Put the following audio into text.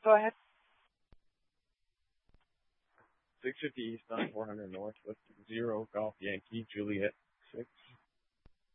Go ahead. 650 East on 400 North with 0 Golf Yankee Juliet 6.